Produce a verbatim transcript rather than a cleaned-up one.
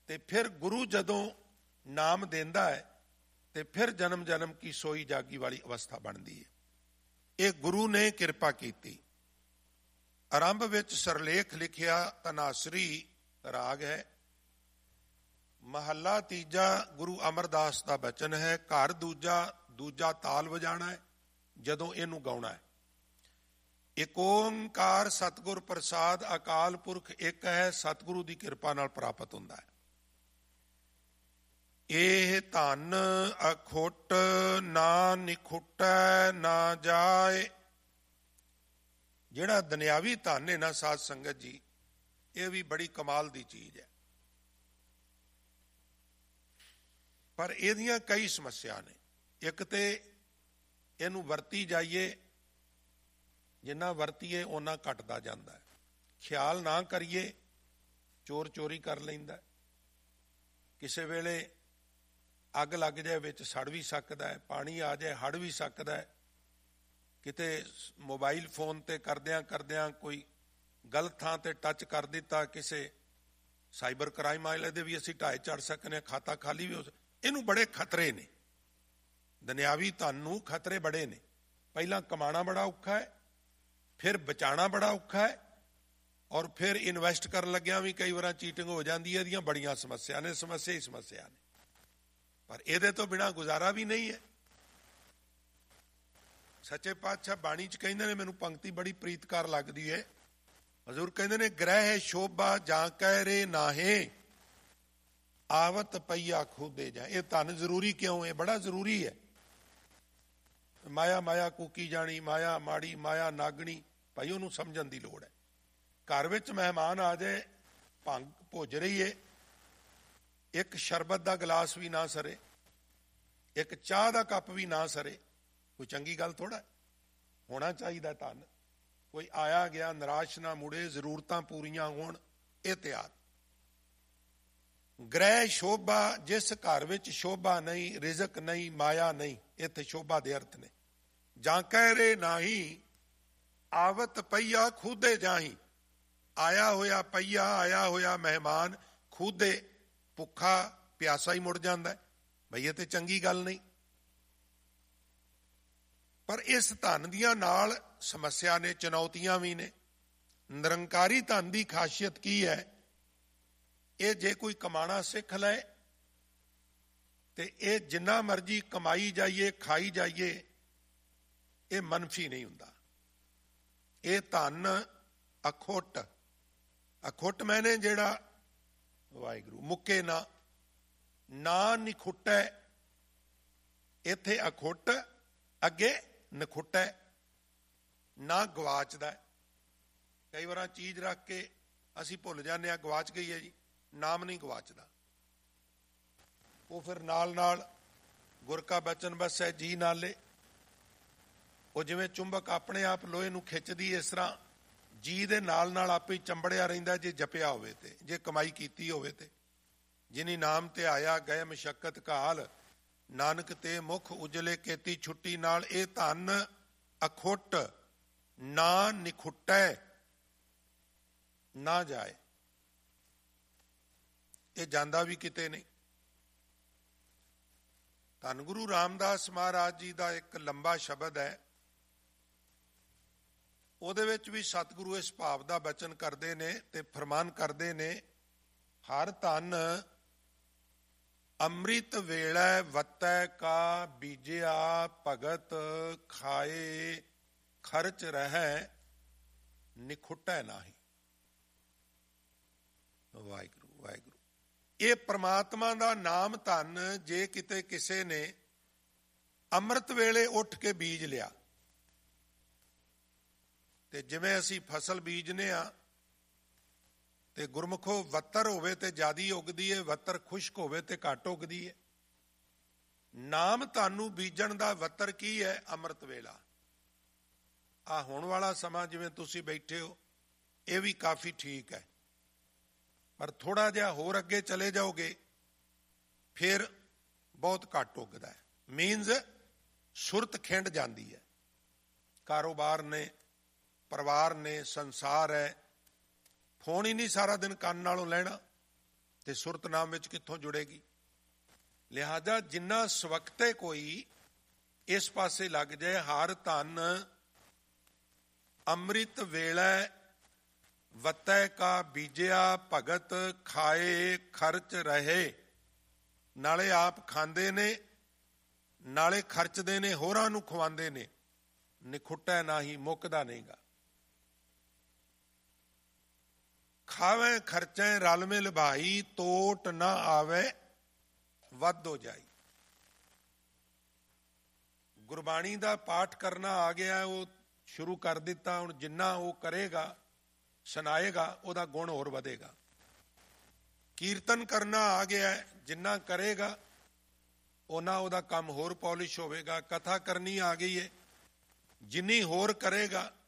ਤੇ ਫਿਰ ਗੁਰੂ ਜਦੋਂ ਨਾਮ ਦਿੰਦਾ ਹੈ ਤੇ ਫਿਰ ਜਨਮ ਜਨਮ ਕੀ ਸੋਈ ਜਾਗੀ ਵਾਲੀ ਅਵਸਥਾ ਬਣਦੀ ਹੈ। ਇਹ ਗੁਰੂ ਨੇ ਕਿਰਪਾ ਕੀਤੀ। ਆਰੰਭ ਵਿੱਚ ਸਰਲੇਖ ਲਿਖਿਆ ਧਨਾਸਰੀ ਰਾਗ ਹੈ। ਮਹੱਲਾ ਤੀਜਾ ਗੁਰੂ ਅਮਰਦਾਸ ਦਾ ਬਚਨ ਹੈ। ਘਰ ਦੂਜਾ ਦੂਜਾ ਤਾਲ ਵਜਾਣਾ ਹੈ ਜਦੋਂ ਇਹਨੂੰ ਗਾਉਣਾ ਹੈ। ਏਕ ਓਂਕਾਰ ਸਤਿਗੁਰ ਪ੍ਰਸਾਦ ਅਕਾਲ ਪੁਰਖ ਇੱਕ ਹੈ, ਸਤਿਗੁਰੂ ਦੀ ਕਿਰਪਾ ਨਾਲ ਪ੍ਰਾਪਤ ਹੁੰਦਾ ਹੈ। ਇਹ ਧਨ ਅਖੁੱਟ ਨਾ ਨਿਖੁੱਟੈ ਨਾ ਜਾਏ। ਜਿਹੜਾ ਦੁਨਿਆਵੀ ਧਨ ਹੈ ਨਾ ਸਾਧ ਸੰਗਤ ਜੀ, ਇਹ ਵੀ ਬੜੀ ਕਮਾਲ ਦੀ ਚੀਜ਼ ਹੈ, ਪਰ ਇਹਦੀਆਂ ਕਈ ਸਮੱਸਿਆ ਨੇ। ਇੱਕ ਤੇ ਇਹਨੂੰ ਵਰਤੀ ਜਾਈਏ, ਜਿੰਨਾ ਵਰਤੀਏ ਓਨਾ ਘਟਦਾ ਜਾਂਦਾ ਹੈ। ਖਿਆਲ ਨਾ ਕਰੀਏ ਚੋਰ ਚੋਰੀ ਕਰ ਲੈਂਦਾ, ਕਿਸੇ ਵੇਲੇ ਅੱਗ ਲੱਗ ਜਾਏ ਵਿੱਚ ਸੜ ਵੀ ਸਕਦਾ ਹੈ, ਪਾਣੀ ਆ ਜਾਏ ਹੜ ਵੀ ਸਕਦਾ ਹੈ। ਕਿਤੇ ਮੋਬਾਈਲ ਫੋਨ ਤੇ ਕਰਦਿਆਂ ਕਰਦਿਆਂ ਕੋਈ ਗਲਤ ਥਾਂ ਤੇ ਟੱਚ ਕਰ ਦਿੱਤਾ, ਕਿਸੇ ਸਾਈਬਰ ਕ੍ਰਾਈਮ ਵਾਲੇ ਦੇ ਵੀ ਅਸੀਂ ਢਾਏ ਚੜ ਸਕਦੇ ਹਾਂ, ਖਾਤਾ ਖਾਲੀ ਵੀ ਹੋ। ਇਹਨੂੰ ਬੜੇ ਖਤਰੇ ਨੇ, ਦੁਨਿਆਵੀ ਧਨ ਨੂੰ ਖਤਰੇ ਬੜੇ ਨੇ। ਪਹਿਲਾਂ ਕਮਾਉਣਾ ਬੜਾ ਔਖਾ ਹੈ, ਫਿਰ ਬਚਾਉਣਾ ਬੜਾ ਔਖਾ ਹੈ, ਔਰ ਫਿਰ ਇਨਵੈਸਟ ਕਰਨ ਲੱਗਿਆ ਵੀ ਕਈ ਵਾਰ ਚੀਟਿੰਗ ਹੋ ਜਾਂਦੀ ਹੈ। ਇਹਦੀਆਂ ਬੜੀਆਂ ਸਮੱਸਿਆ ਨੇ, ਸਮੱਸਿਆ ਹੀ ਸਮੱਸਿਆ ਨੇ, ਪਰ ਇਹਦੇ ਤੋਂ ਬਿਨਾਂ ਗੁਜ਼ਾਰਾ ਵੀ ਨਹੀਂ ਹੈ। ਸੱਚੇ ਪਾਤਸ਼ਾਹ ਬਾਣੀ ਚ ਕਹਿੰਦੇ ਨੇ, ਮੈਨੂੰ ਪੰਕਤੀ ਬੜੀ ਪ੍ਰੀਤਕਾਰ ਲੱਗਦੀ ਹੈ। ਹਜ਼ੂਰ ਕਹਿੰਦੇ ਨੇ, ਗ੍ਰਹਿ ਸ਼ੋਭਾ ਜਾਂ ਕਹਿ ਰੇ ਨਾਹੇ ਆਵਤ ਪਈਆ ਖੁਦੇ ਜਾ। ਇਹ ਧਨ ਜ਼ਰੂਰੀ ਕਿਉਂ ਹੈ? ਬੜਾ ਜ਼ਰੂਰੀ ਹੈ। ਮਾਇਆ ਮਾਇਆ ਕੂਕੀ ਜਾਣੀ, ਮਾਇਆ ਮਾੜੀ, ਮਾਇਆ ਨਾਗਣੀ, ਭਾਈ ਉਹਨੂੰ ਸਮਝਣ ਦੀ ਲੋੜ ਹੈ। ਘਰ ਵਿੱਚ ਮਹਿਮਾਨ ਆ ਜਾਏ, ਭੰਗ ਭੁੱਜ ਰਹੀ ਹੈ, ਇੱਕ ਸ਼ਰਬਤ ਦਾ ਗਲਾਸ ਵੀ ਨਾ ਸਰੇ, ਇੱਕ ਚਾਹ ਦਾ ਕੱਪ ਵੀ ਨਾ ਸਰੇ, ਕੋਈ ਚੰਗੀ ਗੱਲ ਥੋੜਾ। ਹੋਣਾ ਚਾਹੀਦਾ ਧਨ। ਕੋਈ ਆਇਆ ਗਿਆ ਨਿਰਾਸ਼ ਨਾ ਮੁੜੇ, ਜ਼ਰੂਰਤਾਂ ਪੂਰੀਆਂ ਹੋਣ, ਇਹਤਿਆਤ। ਗ੍ਰਹਿ ਸ਼ੋਭਾ, ਜਿਸ ਘਰ ਵਿੱਚ ਸ਼ੋਭਾ ਨਹੀਂ, ਰਿਜ਼ਕ ਨਹੀਂ, ਮਾਇਆ ਨਹੀਂ, ਇੱਥੇ ਸ਼ੋਭਾ ਦੇ ਅਰਥ ਨੇ। ਜਾਂ ਕਹਿ ਰੇ ਨਾਹੀ ਆਵਤ ਪਈਆ ਖੂਦੇ ਜਾਹੀ। ਆਇਆ ਹੋਇਆ ਪਈਆ, ਆਇਆ ਹੋਇਆ ਮਹਿਮਾਨ ਖੂਦੇ ਭੁੱਖਾ ਪਿਆਸਾ ਹੀ ਮੁੜ ਜਾਂਦਾ। ਬਈ ਇਹ ਤੇ ਚੰਗੀ ਗੱਲ ਨਹੀਂ। ਪਰ ਇਸ ਧਨ ਦੀਆਂ ਨਾਲ ਸਮੱਸਿਆ ਨੇ, ਚੁਣੌਤੀਆਂ ਵੀ ਨੇ। ਨਿਰੰਕਾਰੀ ਧਨ ਦੀ ਖਾਸੀਅਤ ਕੀ ਹੈ? ਇਹ ਜੇ ਕੋਈ ਕਮਾਣਾ ਸਿੱਖ ਲਏ ਤੇ ਇਹ ਜਿੰਨਾ ਮਰਜੀ ਕਮਾਈ ਜਾਈਏ, ਖਾਈ ਜਾਈਏ, ਇਹ ਮਨਫੀ ਨਹੀਂ ਹੁੰਦਾ। ਇਹ ਧਨ ਅਖੁੱਟ, ਅਖੁੱਟ ਮੈਨੇ ਜਿਹੜਾ ਵਾਹਿਗੁਰੂ ਮੁੱਕੇ ਨਾ, ਨਾ ਨਿਖੁੱਟੈ। ਇੱਥੇ ਅਖੁੱਟ, ਅੱਗੇ ਨਖੁੱਟੈ, ਨਾ ਗਵਾਚਦਾ। ਕਈ ਵਾਰ ਚੀਜ਼ ਰੱਖ ਕੇ ਅਸੀਂ ਭੁੱਲ ਜਾਂਦੇ ਹਾਂ, ਗਵਾਚ ਗਈ ਹੈ ਜੀ। ਨਾਮ ਨਹੀਂ ਗਵਾਚਦਾ, ਉਹ ਫਿਰ ਨਾਲ ਨਾਲ ਗੁਰ ਕਾ ਬਚਨ ਬਸੈ ਜੀ ਨਾਲੇ। ਉਹ ਜਿਵੇਂ ਚੁੰਬਕ ਆਪਣੇ ਆਪ ਲੋਹੇ ਨੂੰ ਖਿੱਚਦੀ, ਇਸ ਤਰ੍ਹਾਂ ਜੀ ਦੇ ਨਾਲ ਨਾਲ ਆਪੇ ਚੰਬੜਿਆ ਰਹਿੰਦਾ, ਜੇ ਜਪਿਆ ਹੋਵੇ ਤੇ, ਜੇ ਕਮਾਈ ਕੀਤੀ ਹੋਵੇ ਤੇ। ਜਿਨੀ ਨਾਮ ਤੇ ਆਇਆ ਗਏ ਮਸ਼ੱਕਤ ਕਾਲ, ਨਾਨਕ ਤੇ ਮੁਖ ਉਜਲੇ ਕੀਤੀ ਛੁੱਟੀ ਨਾਲ। ਇਹ ਧਨ ਅਖੁੱਟ, ਨਾ ਨਿਖੁੱਟੈ ਨਾ ਜਾਏ। ਇਹ ਜਾਂਦਾ ਵੀ ਕਿਤੇ ਨਹੀਂ। ਧੰਨ ਗੁਰੂ ਰਾਮਦਾਸ ਮਹਾਰਾਜ ਜੀ ਦਾ ਇੱਕ ਲੰਬਾ ਸ਼ਬਦ ਹੈ, ਉਹਦੇ ਵਿੱਚ ਵੀ ਸਤਿਗੁਰੂ ਇਸ ਭਾਵ ਦਾ ਬਚਨ ਕਰਦੇ ਨੇ ਤੇ ਫਰਮਾਨ ਕਰਦੇ ਨੇ, ਹਰ ਧਨ ਅੰਮ੍ਰਿਤ ਵੇਲੇ ਵਤੈ ਕਾ ਬੀਜਿਆ, ਭਗਤ ਖਾਏ ਖਰਚ ਰਹਿ ਨਿਖੁੱਟੈ ਨਾਹੀ। ਵਾਹਿਗੁਰੂ ਵਾਹਿਗੁਰੂ। ਇਹ ਪ੍ਰਮਾਤਮਾ ਦਾ ਨਾਮ ਧਨ ਜੇ ਕਿਤੇ ਕਿਸੇ ਨੇ ਅੰਮ੍ਰਿਤ ਵੇਲੇ ਉੱਠ ਕੇ ਬੀਜ ਲਿਆ, ਤੇ ਜਿਵੇਂ ਅਸੀਂ ਫਸਲ ਬੀਜਨੇ ਆ ਤੇ ਗੁਰਮੁਖੋ ਵੱਤਰ ਹੋਵੇ ਤੇ ਜ਼ਿਆਦੀ ਉਗਦੀ ਹੈ, ਵੱਤਰ ਖੁਸ਼ਕ ਹੋਵੇ ਤੇ ਘੱਟ ਉਗਦੀ ਹੈ। ਨਾਮ ਤੁਹਾਨੂੰ ਬੀਜਣ ਦਾ ਵੱਤਰ ਕੀ ਹੈ? ਅੰਮ੍ਰਿਤ ਵੇਲਾ। ਆ ਹੁਣ ਵਾਲਾ ਸਮਾਂ ਜਿਵੇਂ ਤੁਸੀਂ ਬੈਠੇ ਹੋ, ਇਹ ਵੀ ਕਾਫੀ ਠੀਕ ਹੈ, ਪਰ ਥੋੜਾ ਜਿਹਾ ਹੋਰ ਅੱਗੇ ਚਲੇ ਜਾਓਗੇ ਫਿਰ ਬਹੁਤ ਘੱਟ ਉਗਦਾ ਹੈ। ਮੀਨਜ਼ ਸੁਰਤ ਖਿੰਡ ਜਾਂਦੀ ਹੈ। ਕਾਰੋਬਾਰ ਨੇ, ਪਰਿਵਾਰ ਨੇ, ਸੰਸਾਰ ਹੈ, ਫੋਨ ਹੀ ਨਹੀਂ ਸਾਰਾ ਦਿਨ ਕੰਨ ਨਾਲੋਂ ਲੈਣਾ, ਤੇ ਸੁਰਤ ਨਾਮ ਵਿੱਚ ਕਿੱਥੋਂ ਜੁੜੇਗੀ। ਲਿਹਾਜ਼ਾ ਜਿੰਨਾ ਸਵਖਤੇ ਕੋਈ ਇਸ ਪਾਸੇ ਲੱਗ ਜਾਏ, ਹਰ ਧਨ ਅੰਮ੍ਰਿਤ ਵੇਲੇ ਵਤੈ ਕਾ ਬੀਜਿਆ, ਭਗਤ ਖਾਏ ਖਰਚ ਰਹੇ। ਨਾਲੇ ਆਪ ਖਾਂਦੇ ਨੇ, ਨਾਲੇ ਖਰਚਦੇ ਨੇ, ਹੋਰਾਂ ਨੂੰ ਖਵਾਉਂਦੇ ਨੇ। ਨਿਖੁੱਟੈ ਨਾਹੀ, ਮੁੱਕਦਾ ਨਹੀਂਗਾ। ਖਾਵੇ ਖਰਚੈ ਰਲ ਮਿਲ ਭਾਈ, ਤੋਟ ਨਾ ਆਵੇ ਵੱਧ ਹੋ ਜਾਈ। ਗੁਰਬਾਣੀ ਦਾ ਪਾਠ ਕਰਨਾ ਆ ਗਿਆ, ਉਹ ਸ਼ੁਰੂ ਕਰ ਦਿੱਤਾ। ਹੁਣ ਜਿੰਨਾ ਉਹ ਕਰੇਗਾ, ਸੁਣਾਏਗਾ, ਉਹਦਾ ਗੁਣ ਹੋਰ ਵਧੇਗਾ। ਕੀਰਤਨ ਕਰਨਾ ਆ ਗਿਆ, ਜਿੰਨਾ ਕਰੇਗਾ ਉਹਨਾਂ ਉਹਦਾ ਕੰਮ ਹੋਰ ਪੌਲਿਸ਼ ਹੋਵੇਗਾ। ਕਥਾ ਕਰਨੀ ਆ ਗਈ ਹੈ, ਜਿੰਨੀ ਹੋਰ ਕਰੇਗਾ